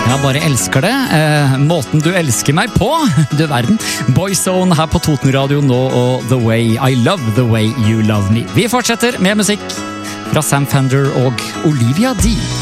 Jeg bare elsker det. Måten du elsker meg på, du verden. Boyzone her på Toten Radio nå, og The Way I Love The Way You Love Me. Vi fortsetter med musikk fra Sam Fender og Olivia Dean.